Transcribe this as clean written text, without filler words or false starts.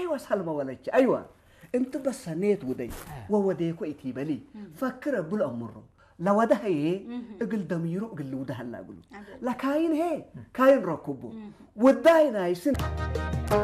أيوة سلمى ولك أيوة أنت بس نيت ودي ووديكو إتيبالي فكر بالأمر لو ده هي اقل ضميره اقل وده هلا اقوله لا كاين هي كاين ركوبه وداينا يسن